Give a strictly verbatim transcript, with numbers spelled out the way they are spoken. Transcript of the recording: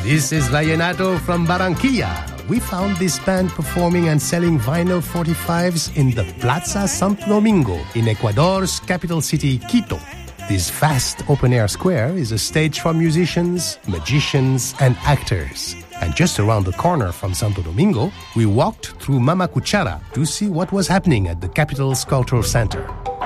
This is Vallenato from Barranquilla. We found this band performing and selling vinyl forty-fives in the Plaza Santo Domingo in Ecuador's capital city, Quito. This vast open-air square is a stage for musicians, magicians, and actors. And just around the corner from Santo Domingo, we walked through Mama Cuchara to see what was happening at the capital's cultural center.